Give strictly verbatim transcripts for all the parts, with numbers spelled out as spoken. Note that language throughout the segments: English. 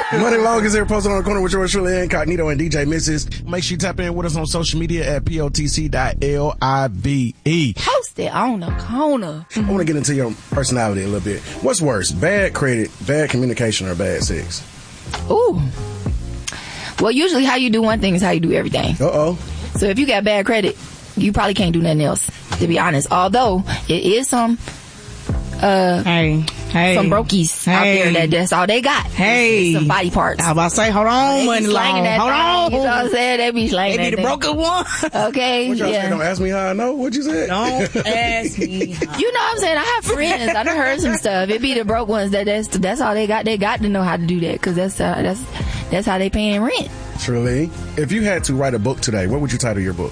Money Long is here, posted on the corner with yours truly, Incognito and D J Missus. Make sure you tap in with us on social media at P O T C dot L I V E. Post it on the corner. I want to get into your personality a little bit. What's worse, bad credit, bad communication, or bad sex? Ooh. Well, usually how you do one thing is how you do everything. Uh-oh. So if you got bad credit, you probably can't do nothing else, to be honest. Although, it is some... Uh, hey, hey, some brokies hey. out there that that's all they got. Hey, some body parts. I was about to say, hold on, Money Long, hold thing, on. You know what I'm saying? They be slanging They be that the broken one. Okay, what y'all yeah. say? Don't ask me how I know. What you said? Don't ask me. How. You know what I'm saying? I have friends. I done heard some stuff. It be the broke ones that that's that's all they got. They got to know how to do that because that's uh, that's that's how they paying rent. Truly. If you had to write a book today, what would you title your book?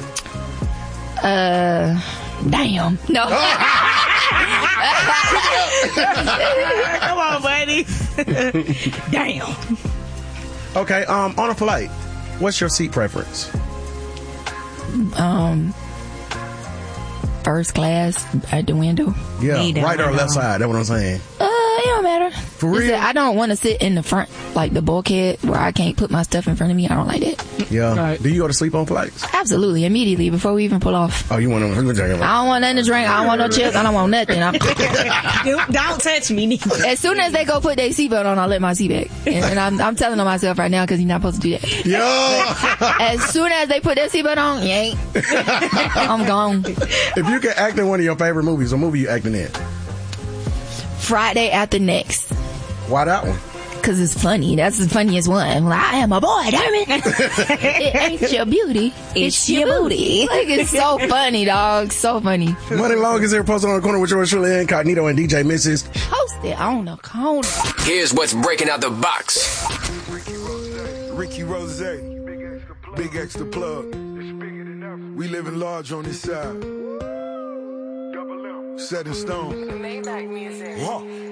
Uh, damn. No. Come on, buddy. Damn. Okay, um, on a flight, what's your seat preference? Um, first class at the window. Yeah, Me right or down. left side, that's what I'm saying. Uh, it don't matter. For real? Listen, I don't want to sit in the front, like the bulkhead, where I can't put my stuff in front of me. I don't like that. Yeah. Right. Do you go to sleep on flights? Absolutely, immediately, before we even pull off. Oh, you want to... I don't want nothing to drink. I don't want no chips. I don't want nothing. I'm, don't, don't touch me neither. as soon as they go put their seatbelt on, I'll let my seat back. And, and I'm, I'm telling on myself right now because you're not supposed to do that. Yo! As soon as they put their seatbelt on, you ain't. I'm gone. If you could act in one of your favorite movies, what movie you acting in? Friday After Next. Why that one? Because it's funny. That's the funniest one. Like, I am a boy, damn it. It ain't your beauty. It's, it's your booty. Like, it's so funny, dog. So funny. Money Long is here, posted on the corner with yours truly, Incognito and D J Missus. Post it on the corner. Here's what's breaking out the box. Ricky Rose, Big Extra Plug. We living large on this side. Set in stone. Maybach music. Whoa.